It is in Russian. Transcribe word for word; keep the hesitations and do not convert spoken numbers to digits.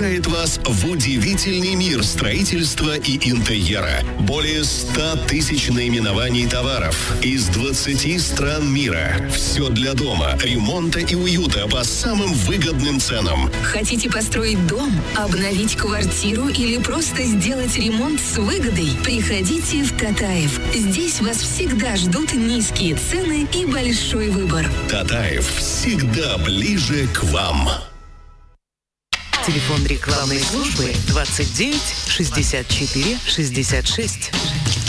приглашает вас в удивительный мир строительства и интерьера. Более ста тысяч наименований товаров из двадцати стран мира. Все для дома, ремонта и уюта по самым выгодным ценам. Хотите построить дом, обновить квартиру или просто сделать ремонт с выгодой? Приходите в Татаев. Здесь вас всегда ждут низкие цены и большой выбор. Татаев всегда ближе к вам. Телефон рекламной службы двадцать девять шестьдесят четыре шестьдесят шесть.